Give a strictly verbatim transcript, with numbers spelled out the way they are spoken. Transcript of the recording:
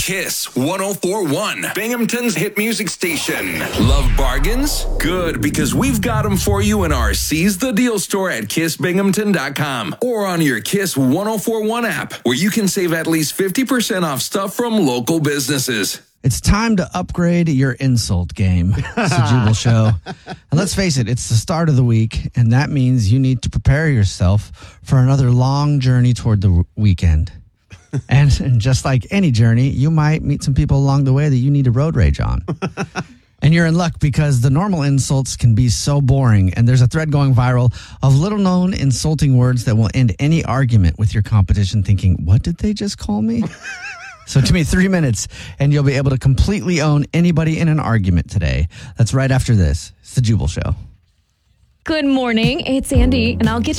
Kiss one oh four point one, Binghamton's hit music station. Love bargains? Good, because we've got them for you in our Seize the Deal store at kiss binghamton dot com or on your Kiss one oh four point one app, where you can save at least fifty percent off stuff from local businesses. It's time to upgrade your insult game. It's the Jubal Show. And let's face it, it's the start of the week, and that means you need to prepare yourself for another long journey toward the w- weekend. And, and just like any journey, you might meet some people along the way that you need to road rage on. And you're in luck because the normal insults can be so boring, and there's a thread going viral of little-known insulting words that will end any argument with your competition thinking, what did they just call me? So to me, three minutes, and you'll be able to completely own anybody in an argument today. That's right after this. It's the Jubal Show. Good morning. It's Andy, and I'll get